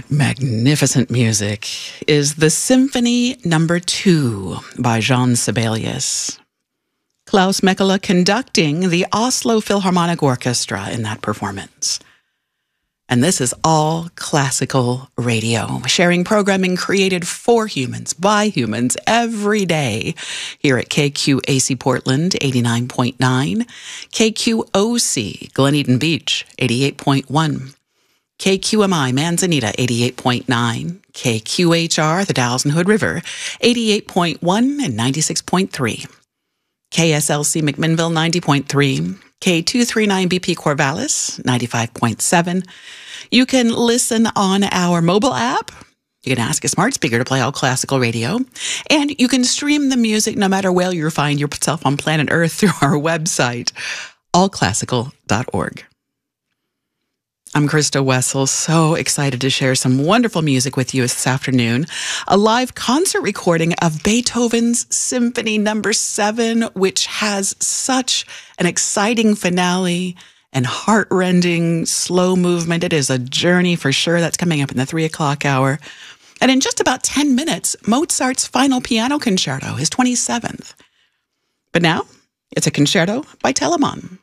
That magnificent music is the Symphony Number 2 by Jean Sibelius. Klaus Mekela conducting the Oslo Philharmonic Orchestra in that performance. And this is All Classical Radio, sharing programming created for humans, by humans, every day here at KQAC Portland, 89.9, KQOC Glen Beach, 88.1, KQMI Manzanita, 88.9, KQHR The Dalles and Hood River, 88.1 and 96.3, KSLC McMinnville, 90.3, K239BP Corvallis, 95.7. You can listen on our mobile app. You can ask a smart speaker to play All Classical Radio. And you can stream the music no matter where you find yourself on planet Earth through our website, allclassical.org. I'm Krista Wessel, so excited to share some wonderful music with you this afternoon. A live concert recording of Beethoven's Symphony Number 7, which has such an exciting finale and heart-rending slow movement. It is a journey for sure. That's coming up in the 3 o'clock hour. And in just about 10 minutes, Mozart's Final Piano Concerto, his 27th. But now, it's a concerto by Telemann.